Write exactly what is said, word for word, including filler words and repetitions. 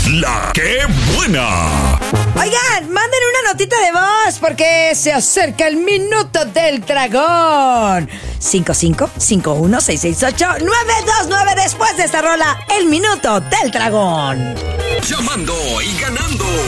La que buena. Oigan, manden una notita de voz porque se acerca el minuto del dragón. cinco cinco cinco uno seis seis ocho nueve dos nueve. Después de esta rola, el minuto del dragón. Llamando y ganando.